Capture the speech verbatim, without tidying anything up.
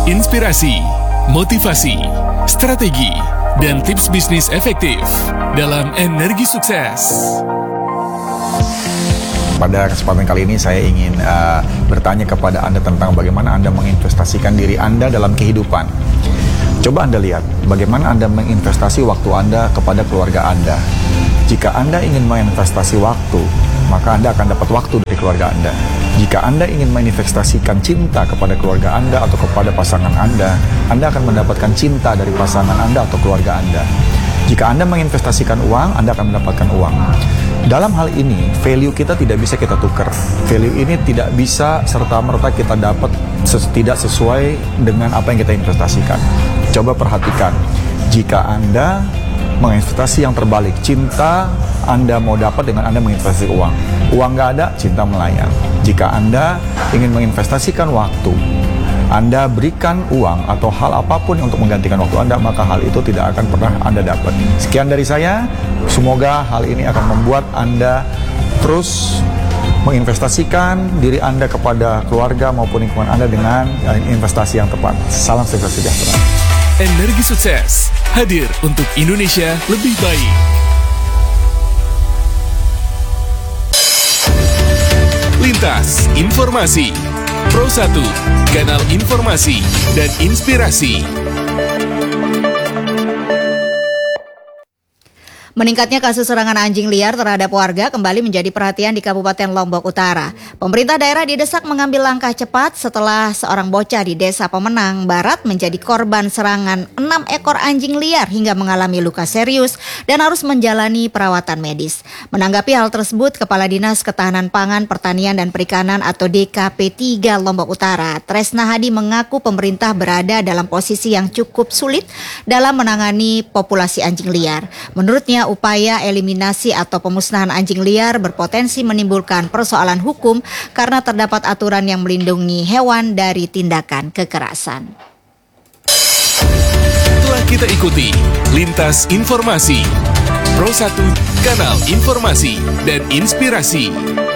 Inspirasi, motivasi, strategi, dan tips bisnis efektif dalam Energi Sukses. Pada kesempatan kali ini saya ingin uh, bertanya kepada Anda tentang bagaimana Anda menginvestasikan diri Anda dalam kehidupan. Coba Anda lihat bagaimana Anda menginvestasi waktu Anda kepada keluarga Anda. Jika Anda ingin menginvestasi waktu, maka Anda akan dapat waktu dari keluarga Anda. Jika Anda ingin menginvestasikan cinta kepada keluarga Anda atau kepada pasangan Anda, Anda akan mendapatkan cinta dari pasangan Anda atau keluarga Anda. Jika Anda menginvestasikan uang, Anda akan mendapatkan uang. Dalam hal ini, value kita tidak bisa kita tukar. Value ini tidak bisa serta-merta kita dapat ses- tidak sesuai dengan apa yang kita investasikan. Coba perhatikan, jika Anda menginvestasi yang terbalik, cinta Anda mau dapat dengan Anda menginvestasi uang. Uang nggak ada, cinta melayang. Jika Anda ingin menginvestasikan waktu, Anda berikan uang atau hal apapun untuk menggantikan waktu Anda, maka hal itu tidak akan pernah Anda dapat. Sekian dari saya, semoga hal ini akan membuat Anda terus menginvestasikan diri Anda kepada keluarga maupun lingkungan Anda dengan investasi yang tepat. Salam sukses sejahtera. Energi Sukses hadir untuk Indonesia lebih baik. Lintas Informasi Pro satu, kanal informasi dan inspirasi. Meningkatnya kasus serangan anjing liar terhadap warga kembali menjadi perhatian di Kabupaten Lombok Utara. Pemerintah daerah didesak mengambil langkah cepat setelah seorang bocah di Desa Pemenang Barat menjadi korban serangan enam ekor anjing liar hingga mengalami luka serius dan harus menjalani perawatan medis. Menanggapi hal tersebut, Kepala Dinas Ketahanan Pangan, Pertanian dan Perikanan atau D K P tiga Lombok Utara, Tresna Hadi mengaku pemerintah berada dalam posisi yang cukup sulit dalam menangani populasi anjing liar. Menurutnya, upaya eliminasi atau pemusnahan anjing liar berpotensi menimbulkan persoalan hukum karena terdapat aturan yang melindungi hewan dari tindakan kekerasan. Telah kita ikuti Lintas Informasi Pro satu, kanal informasi dan inspirasi.